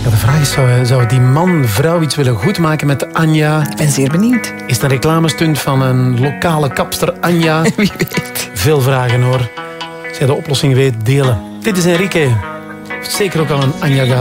Ja, de vraag is, zou die man, vrouw iets willen goedmaken met Anja? Ik ben zeer benieuwd. Is het een reclamestunt van een lokale kapster Anja? Wie weet. Veel vragen hoor. Als jij de oplossing weet, delen. Dit is Enrique. Zeker ook al een Anja gehad.